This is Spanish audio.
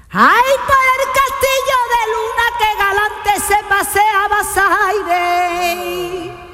Ay, por el castillo de Luna que galante se pasea Basaire.